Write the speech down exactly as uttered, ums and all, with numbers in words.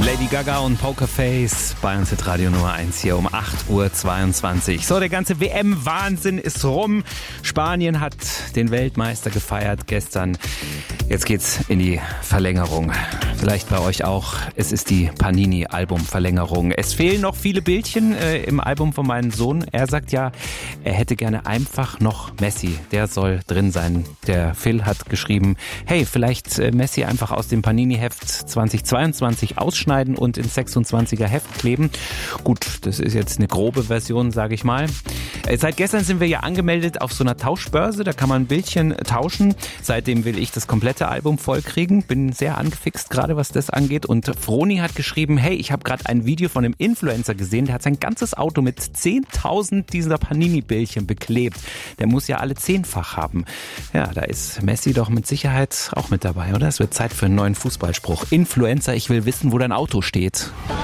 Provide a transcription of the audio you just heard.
Lady Gaga und Pokerface bei uns mit Radio Nummer eins hier um acht Uhr zweiundzwanzig. So, der ganze W M-Wahnsinn ist rum. Spanien hat den Weltmeister gefeiert gestern. Jetzt geht's in die Verlängerung. Vielleicht bei euch auch. Es ist die Panini-Album-Verlängerung. Es fehlen noch viele Bildchen äh, im Album von meinem Sohn. Er sagt ja, er hätte gerne einfach noch Messi. Der soll drin sein. Der Phil hat geschrieben, hey, vielleicht äh, Messi einfach aus dem Panini-Heft zweitausendzweiundzwanzig ausschneiden und ins sechsundzwanziger Heft kleben. Gut, das ist jetzt eine grobe Version, sage ich mal. Äh, seit gestern sind wir ja angemeldet auf so einer Tauschbörse. Da kann man Bildchen tauschen. Seitdem will ich das komplette Album vollkriegen. Bin sehr angefixt gerade, was das angeht. Und Froni hat geschrieben, hey, ich habe gerade ein Video von einem Influencer gesehen, der hat sein ganzes Auto mit zehntausend dieser Panini-Bildchen beklebt. Der muss ja alle zehnfach haben. Ja, da ist Messi doch mit Sicherheit auch mit dabei, oder? Es wird Zeit für einen neuen Fußballspruch. Influencer, ich will wissen, wo dein Auto steht.